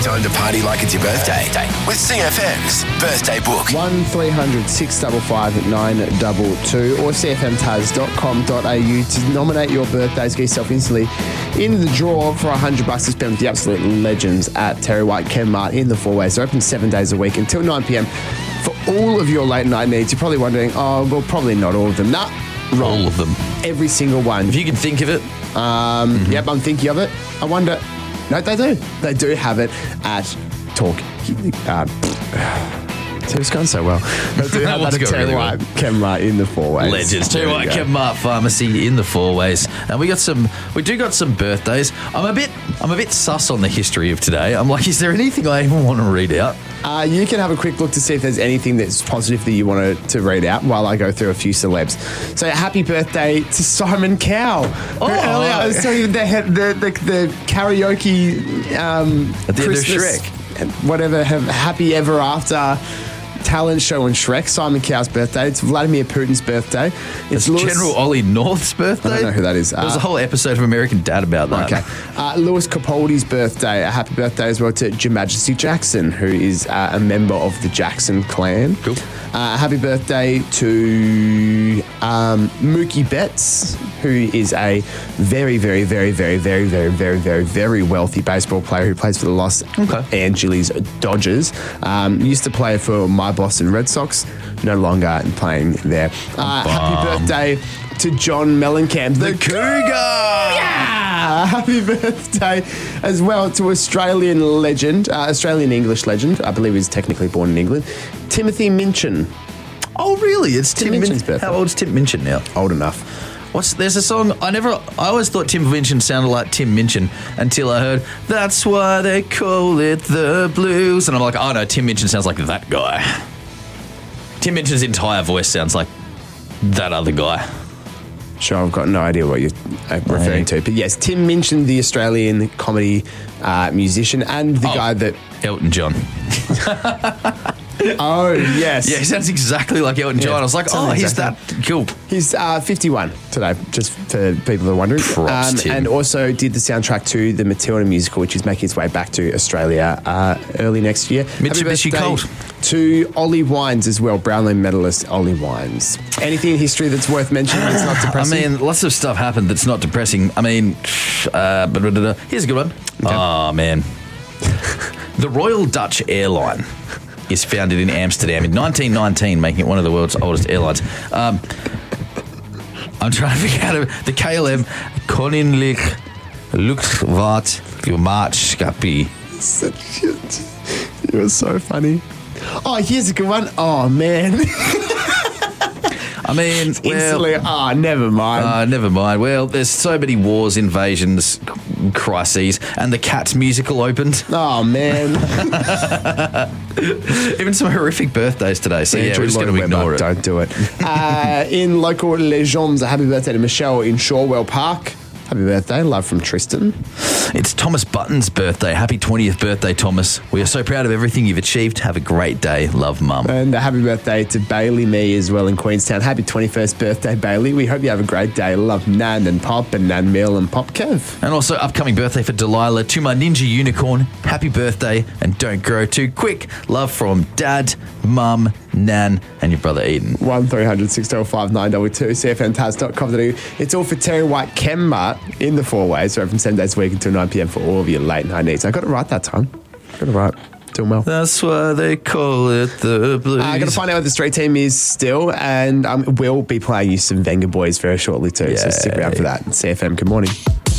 Time to party like it's your birthday with CFM's Birthday Book. 1300 655 922 or cfmtaz.com.au to nominate your birthdays. Get yourself instantly in the draw for $100 to spend with the absolute legends at Terry White Chemmart in the Fourways. They're open 7 days a week until 9 p.m. for all of your late night needs. You're probably wondering, oh, well, probably not all of them. Nah, wrong. All of them. Every single one. If you can think of it. Yep, I'm thinking of it. I wonder. No, they do. They do have it at Talk. It's gone so well. They do have that at Terry White Chemmart in the Fourways. Legends. Terry White Chemmart Pharmacy in the Fourways. And we got some birthdays. I'm a bit sus on the history of today. I'm like, is there anything I even want to read out? You can have a quick look to see if there's anything that's positive that you want to read out while I go through a few celebs. So happy birthday to Simon Cowell. Earlier I was telling you the karaoke at the Christmas, end of Shrek. Whatever, happy ever after talent show on Shrek. Simon Cowell's birthday. It's Vladimir Putin's birthday. It's General Ollie North's birthday. I don't know who that is. There was a whole episode of American Dad about that. Okay. Lewis Capaldi's birthday. A happy birthday as well to Your Majesty Jackson, who is a member of the Jackson clan. Cool. Happy birthday to Mookie Betts, who is a very, very, very, very, very, very, very, very, very wealthy baseball player who plays for the Los Angeles Dodgers. Used to play for my Boston Red Sox, no longer playing there. Happy birthday to John Mellencamp, the Cougar! Yeah! Happy birthday as well to Australian legend, Australian English legend. I believe he's technically born in England, Timothy Minchin. Oh, really? It's Tim Minchin's birthday. How old is Tim Minchin now? Old enough. There's a song, I always thought Tim Minchin sounded like Tim Minchin until I heard, that's why they call it the blues. And I'm like, oh no, Tim Minchin sounds like that guy. Tim Minchin's entire voice sounds like that other guy. Sure, I've got no idea what you're referring to. But yes, Tim Minchin, the Australian comedy musician and the guy that... Elton John. Oh, yes. Yeah, he sounds exactly like Elton John. I was like, he's that cool. He's 51 today, just for people that are wondering. Props, Tim. And also did the soundtrack to the Matilda musical, which is making its way back to Australia early next year. Mitsubishi Colt. To Ollie Wines as well, Brownlow medalist Ollie Wines. Anything in history that's worth mentioning that's not depressing? I mean, lots of stuff happened that's not depressing. I mean, here's a good one. Okay. Oh, man. The Royal Dutch Airline is founded in Amsterdam in 1919, making it one of the world's oldest airlines. I'm trying to figure out the KLM, Koninklijk Luchtvaartgemeenschap. You were so funny. Oh, here's a good one. Oh, man. I mean, instantly, never mind. Never mind. Well, there's so many wars, invasions, crises, and the Cats musical opened. Oh, man. Even some horrific birthdays today. So, we're just going to ignore it. Don't do it. In local legends, a happy birthday to Michelle in Shorewell Park. Happy birthday. Love from Tristan. It's Thomas Button's birthday. Happy 20th birthday, Thomas. We are so proud of everything you've achieved. Have a great day. Love, Mum. And a happy birthday to Bailey Me as well in Queenstown. Happy 21st birthday, Bailey. We hope you have a great day. Love Nan and Pop and Nan Mill and Pop Kev. And also upcoming birthday for Delilah. To my Ninja Unicorn, happy birthday and don't grow too quick. Love from Dad, Mum, Nan and your brother Eden. 1300 605 922 cfmtaz.com.au. It's all for Terry White Chemmart in the Fourways. We're open 7 days a week until 9 p.m. for all of your late night needs. I got it right that time. Got it right. Doing well. That's why they call it the blues. I'm going to find out what the street team is still, and we'll be playing you some Venga Boys very shortly too. So stick around for that. CFM, good morning.